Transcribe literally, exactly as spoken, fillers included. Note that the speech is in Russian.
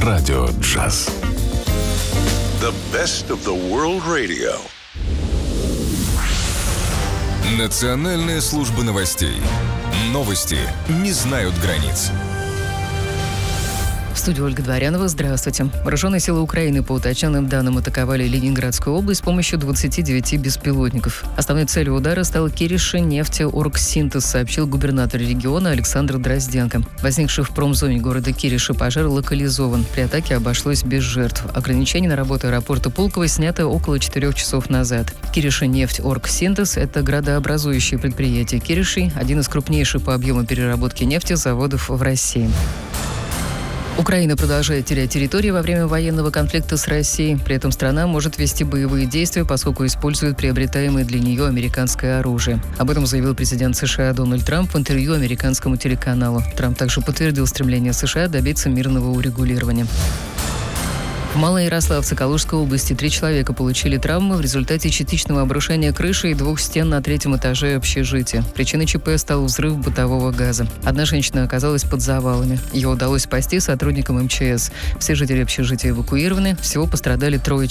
Радио Джаз. The best of the world radio. Национальная служба новостей. Новости не знают границ. В студии Ольга Дворянова. Здравствуйте. Вооруженные силы Украины по уточненным данным атаковали Ленинградскую область с помощью двадцати девяти беспилотников. Основной целью удара стал Кириши нефтеоргсинтез, сообщил губернатор региона Александр Дрозденко. Возникший в промзоне города Кириши пожар локализован. При атаке обошлось без жертв. Ограничение на работу аэропорта Пулково снято около четырех часов назад. Кириши нефтеоргсинтез – это градообразующее предприятие Кириши, один из крупнейших по объему переработки нефти заводов в России. Украина продолжает терять территории во время военного конфликта с Россией. При этом страна может вести боевые действия, поскольку использует приобретаемое для нее американское оружие. Об этом заявил президент США Дональд Трамп в интервью американскому телеканалу. Трамп также подтвердил стремление США добиться мирного урегулирования. В Малоярославце Калужской области три человека получили травмы в результате частичного обрушения крыши и двух стен на третьем этаже общежития. Причиной ЧП стал взрыв бытового газа. Одна женщина оказалась под завалами. Ее удалось спасти сотрудникам эм че эс. Все жители общежития эвакуированы. Всего пострадали трое